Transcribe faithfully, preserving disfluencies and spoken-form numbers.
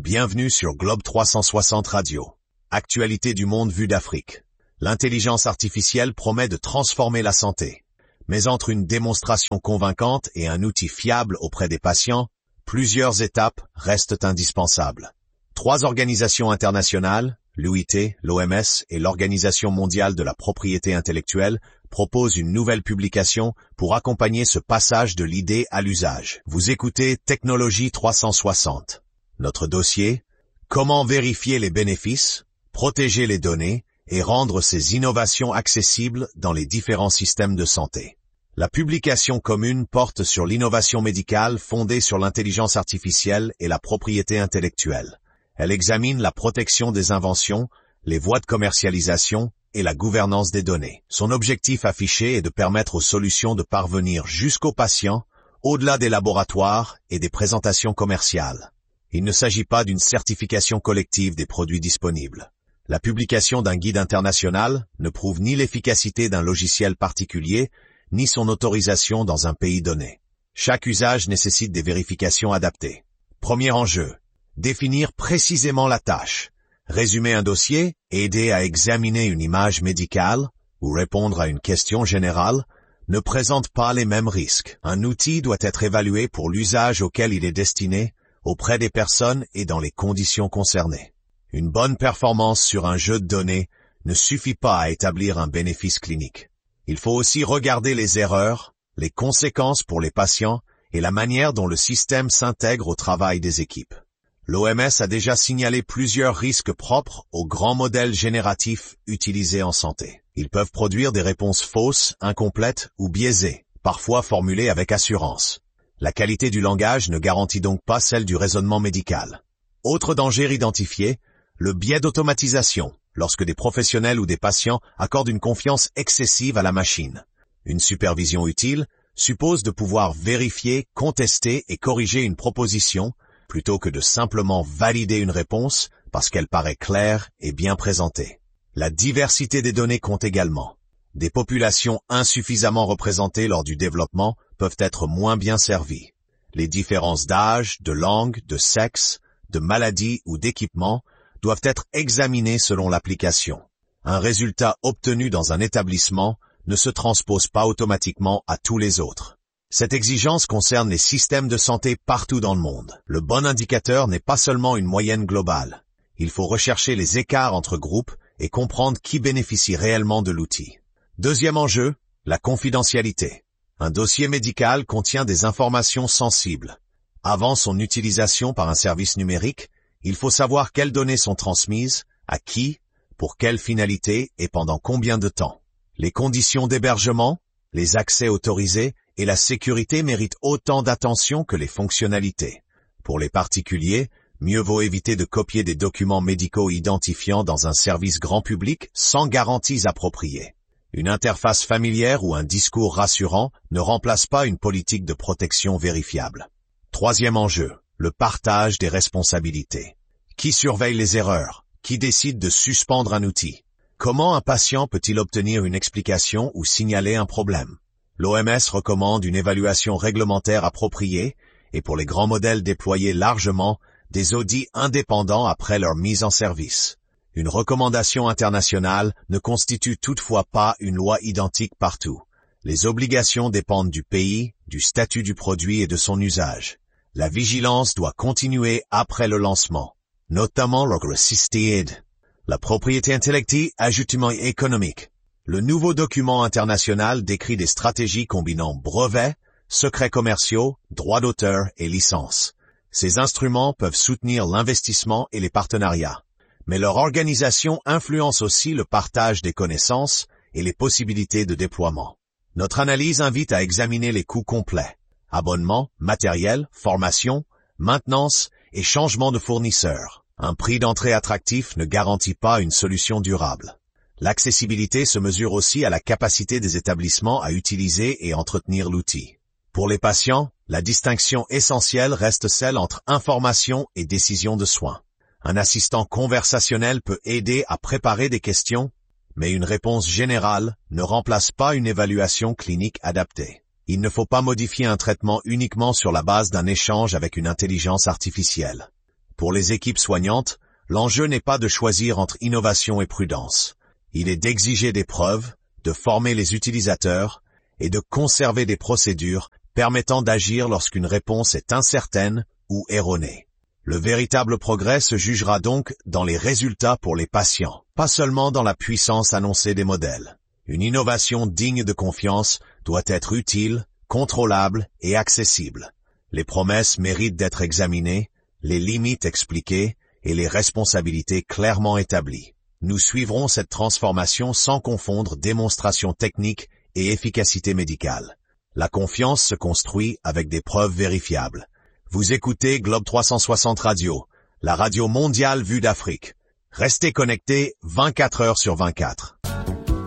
Bienvenue sur Globe trois cent soixante Radio. Actualité du monde vue d'Afrique. L'intelligence artificielle promet de transformer la santé. Mais entre une démonstration convaincante et un outil fiable auprès des patients, plusieurs étapes restent indispensables. Trois organisations internationales, l'U I T, l'O M S et l'Organisation mondiale de la propriété intellectuelle, proposent une nouvelle publication pour accompagner ce passage de l'idée à l'usage. Vous écoutez Technologie trois cent soixante. Notre dossier, comment vérifier les bénéfices, protéger les données et rendre ces innovations accessibles dans les différents systèmes de santé. La publication commune porte sur l'innovation médicale fondée sur l'intelligence artificielle et la propriété intellectuelle. Elle examine la protection des inventions, les voies de commercialisation et la gouvernance des données. Son objectif affiché est de permettre aux solutions de parvenir jusqu'aux patients, au-delà des laboratoires et des présentations commerciales. Il ne s'agit pas d'une certification collective des produits disponibles. La publication d'un guide international ne prouve ni l'efficacité d'un logiciel particulier, ni son autorisation dans un pays donné. Chaque usage nécessite des vérifications adaptées. Premier enjeu, définir précisément la tâche. Résumer un dossier, aider à examiner une image médicale ou répondre à une question générale ne présente pas les mêmes risques. Un outil doit être évalué pour l'usage auquel il est destiné, auprès des personnes et dans les conditions concernées. Une bonne performance sur un jeu de données ne suffit pas à établir un bénéfice clinique. Il faut aussi regarder les erreurs, les conséquences pour les patients et la manière dont le système s'intègre au travail des équipes. L'O M S a déjà signalé plusieurs risques propres aux grands modèles génératifs utilisés en santé. Ils peuvent produire des réponses fausses, incomplètes ou biaisées, parfois formulées avec assurance. La qualité du langage ne garantit donc pas celle du raisonnement médical. Autre danger identifié, le biais d'automatisation, lorsque des professionnels ou des patients accordent une confiance excessive à la machine. Une supervision utile suppose de pouvoir vérifier, contester et corriger une proposition, plutôt que de simplement valider une réponse parce qu'elle paraît claire et bien présentée. La diversité des données compte également. Des populations insuffisamment représentées lors du développement peuvent être moins bien servies. Les différences d'âge, de langue, de sexe, de maladie ou d'équipement doivent être examinées selon l'application. Un résultat obtenu dans un établissement ne se transpose pas automatiquement à tous les autres. Cette exigence concerne les systèmes de santé partout dans le monde. Le bon indicateur n'est pas seulement une moyenne globale. Il faut rechercher les écarts entre groupes et comprendre qui bénéficie réellement de l'outil. Deuxième enjeu, la confidentialité. Un dossier médical contient des informations sensibles. Avant son utilisation par un service numérique, il faut savoir quelles données sont transmises, à qui, pour quelle finalité et pendant combien de temps. Les conditions d'hébergement, les accès autorisés et la sécurité méritent autant d'attention que les fonctionnalités. Pour les particuliers, mieux vaut éviter de copier des documents médicaux identifiants dans un service grand public sans garanties appropriées. Une interface familière ou un discours rassurant ne remplace pas une politique de protection vérifiable. Troisième enjeu, le partage des responsabilités. Qui surveille les erreurs? Qui décide de suspendre un outil? Comment un patient peut-il obtenir une explication ou signaler un problème? L'O M S recommande une évaluation réglementaire appropriée et pour les grands modèles déployés largement, des audits indépendants après leur mise en service. Une recommandation internationale ne constitue toutefois pas une loi identique partout. Les obligations dépendent du pays, du statut du produit et de son usage. La vigilance doit continuer après le lancement, notamment lorsque assisted. La propriété intellectuelle ajustement économique. Le nouveau document international décrit des stratégies combinant brevets, secrets commerciaux, droits d'auteur et licences. Ces instruments peuvent soutenir l'investissement et les partenariats. Mais leur organisation influence aussi le partage des connaissances et les possibilités de déploiement. Notre analyse invite à examiner les coûts complets. Abonnement, matériel, formation, maintenance et changement de fournisseur. Un prix d'entrée attractif ne garantit pas une solution durable. L'accessibilité se mesure aussi à la capacité des établissements à utiliser et entretenir l'outil. Pour les patients, la distinction essentielle reste celle entre information et décision de soins. Un assistant conversationnel peut aider à préparer des questions, mais une réponse générale ne remplace pas une évaluation clinique adaptée. Il ne faut pas modifier un traitement uniquement sur la base d'un échange avec une intelligence artificielle. Pour les équipes soignantes, l'enjeu n'est pas de choisir entre innovation et prudence. Il est d'exiger des preuves, de former les utilisateurs et de conserver des procédures permettant d'agir lorsqu'une réponse est incertaine ou erronée. Le véritable progrès se jugera donc dans les résultats pour les patients, pas seulement dans la puissance annoncée des modèles. Une innovation digne de confiance doit être utile, contrôlable et accessible. Les promesses méritent d'être examinées, les limites expliquées et les responsabilités clairement établies. Nous suivrons cette transformation sans confondre démonstration technique et efficacité médicale. La confiance se construit avec des preuves vérifiables. Vous écoutez Globe trois cent soixante Radio, la radio mondiale vue d'Afrique. Restez connectés vingt-quatre heures sur vingt-quatre.